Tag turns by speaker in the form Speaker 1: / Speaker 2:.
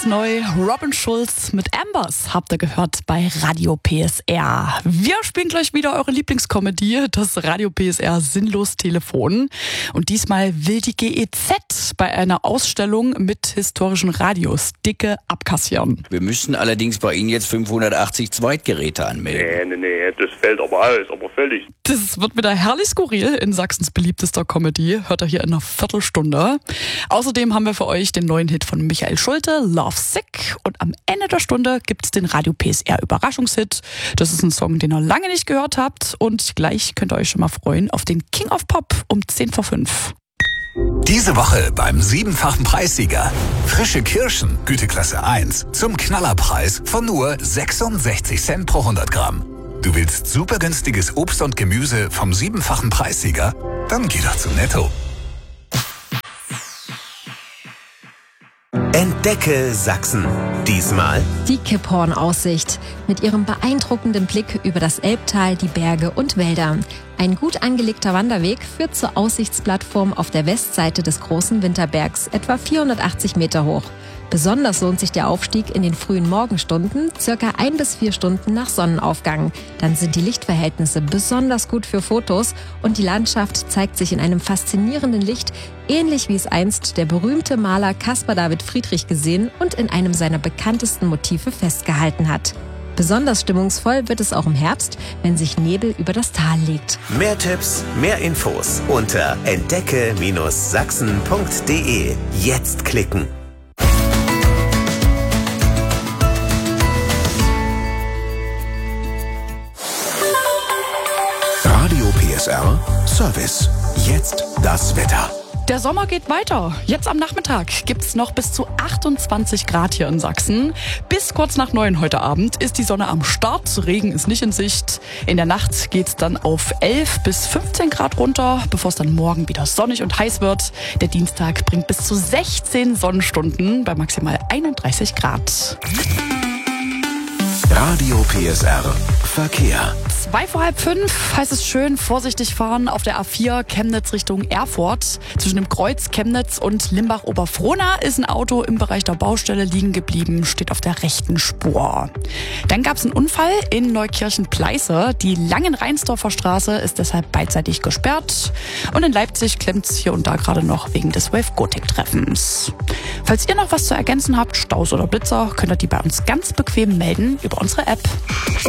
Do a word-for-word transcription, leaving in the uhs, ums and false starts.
Speaker 1: neu. Robin Schulz mit Ambers habt ihr gehört bei Radio P S R. Wir spielen gleich wieder eure Lieblingskomödie, das Radio P S R Sinnlos Telefon. Und diesmal will die G E Z bei einer Ausstellung mit historischen Radios dicke abkassieren.
Speaker 2: Wir müssen allerdings bei Ihnen jetzt fünfhundertachtzig Zweitgeräte anmelden.
Speaker 3: Nee, nee, nee, das fällt aber aus, aber völlig.
Speaker 1: Das wird wieder herrlich skurril in Sachsens beliebtester Comedy. Hört ihr hier in einer Viertelstunde. Außerdem haben wir für euch den neuen Hit von Michael Schulte, Love Sick. Und am Ende der Stunde gibt's den Radio P S R Überraschungshit. Das ist ein Song, den ihr lange nicht gehört habt. Und gleich könnt ihr euch schon mal freuen auf den King of Pop um zehn vor fünf.
Speaker 4: Diese Woche beim siebenfachen Preissieger. Frische Kirschen, Güteklasse eins, zum Knallerpreis von nur sechsundsechzig Cent pro hundert Gramm. Du willst super günstiges Obst und Gemüse vom siebenfachen Preissieger? Dann geh doch zu Netto.
Speaker 5: Entdecke Sachsen. Diesmal
Speaker 6: die Kipphorn-Aussicht mit ihrem beeindruckenden Blick über das Elbtal, die Berge und Wälder. Ein gut angelegter Wanderweg führt zur Aussichtsplattform auf der Westseite des großen Winterbergs, etwa vierhundertachtzig Meter hoch. Besonders lohnt sich der Aufstieg in den frühen Morgenstunden, circa ein bis vier Stunden nach Sonnenaufgang. Dann sind die Lichtverhältnisse besonders gut für Fotos und die Landschaft zeigt sich in einem faszinierenden Licht, ähnlich wie es einst der berühmte Maler Caspar David Friedrich gesehen und in einem seiner bekanntesten Motive festgehalten hat. Besonders stimmungsvoll wird es auch im Herbst, wenn sich Nebel über das Tal legt.
Speaker 5: Mehr Tipps, mehr Infos unter entdecke Sachsen punkt de. Jetzt klicken.
Speaker 4: Radio P S R Service. Jetzt das Wetter.
Speaker 1: Der Sommer geht weiter. Jetzt am Nachmittag gibt's noch bis zu achtundzwanzig Grad hier in Sachsen. Bis kurz nach neun heute Abend ist die Sonne am Start. Regen ist nicht in Sicht. In der Nacht geht's dann auf elf bis fünfzehn Grad runter, bevor es dann morgen wieder sonnig und heiß wird. Der Dienstag bringt bis zu sechzehn Sonnenstunden bei maximal einunddreißig Grad.
Speaker 4: Radio P S R Verkehr.
Speaker 1: Zwei vor halb fünf heißt es schön vorsichtig fahren auf der A vier Chemnitz Richtung Erfurt. Zwischen dem Kreuz Chemnitz und Limbach-Oberfrohna ist ein Auto im Bereich der Baustelle liegen geblieben, steht auf der rechten Spur. Dann gab es einen Unfall in Neukirchen-Pleiße. Die Langen-Rheinsdorfer Straße ist deshalb beidseitig gesperrt. Und in Leipzig klemmt es hier und da gerade noch wegen des Wave-Gothic-Treffens. Falls ihr noch was zu ergänzen habt, Staus oder Blitzer, könnt ihr die bei uns ganz bequem melden über unsere App.